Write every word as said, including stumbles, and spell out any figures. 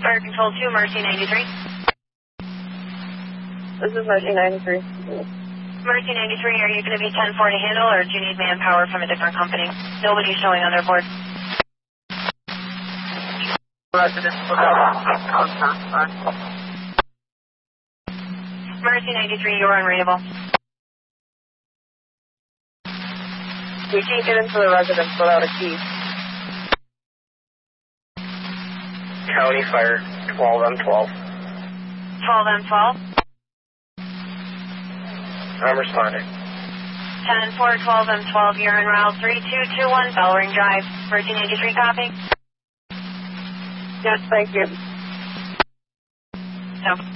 Fire Control two, Mercy ninety-three. This is Mercy ninety-three. Mercy ninety-three, are you going to be ten four to handle, or do you need manpower from a different company? Nobody's showing on their board. Mercy ninety-three, you're unreadable. We can't get into the residence without a key. County Fire, twelve M twelve. twelve M twelve. I'm responding. ten four, twelve M twelve, you're en route three two two one, Bellring Drive. Mercy ninety-three, copy? Yes, thank you. No.